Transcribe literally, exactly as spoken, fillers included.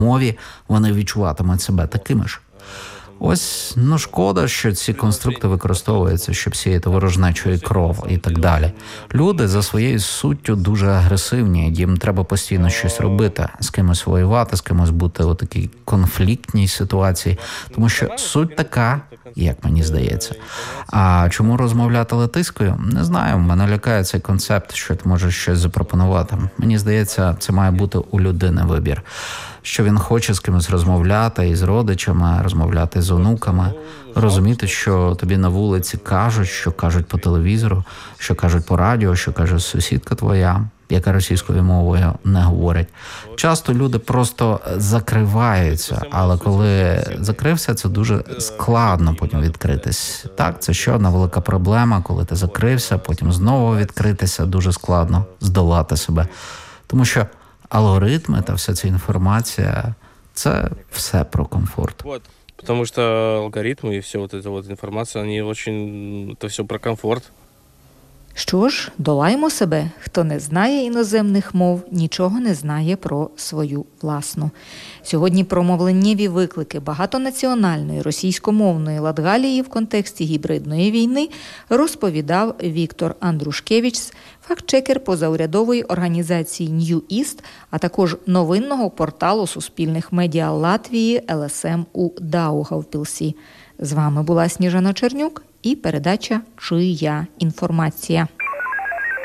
мові, вони відчуватимуть себе такими ж. Ось, ну шкода, що ці конструкти використовуються, щоб сіяти ворожнечу і кров і так далі. Люди за своєю суттю дуже агресивні, їм треба постійно щось робити, з кимось воювати, з кимось бути у такій конфліктній ситуації, тому що суть така, як мені здається. А чому розмовляти латиською? Не знаю, мене лякає цей концепт, що ти можеш щось запропонувати. Мені здається, це має бути у людини вибір. Що він хоче з кимось розмовляти, із родичами, розмовляти з онуками, розуміти, що тобі на вулиці кажуть, що кажуть по телевізору, що кажуть по радіо, що каже сусідка твоя, яка російською мовою не говорить. Часто люди просто закриваються, але коли закрився, це дуже складно потім відкритись. Так, це ще одна велика проблема, коли ти закрився, потім знову відкритися, дуже складно здолати себе. Тому що алгоритми та вся ця інформація – це все про комфорт. Вот, потому что алгоритмы и все вот эта вот информация, они очень, это все про комфорт. Що ж, долаємо себе. Хто не знає іноземних мов, нічого не знає про свою власну. Сьогодні про мовленнєві виклики багатонаціональної російськомовної Латгалії в контексті гібридної війни розповідав Віктор Андрушкевич, фактчекер позаурядової організації New East, а також новинного порталу суспільних медіа Латвії ел ес ем у Даугавпілсі. З вами була Сніжана Чернюк і передача «Чия інформація».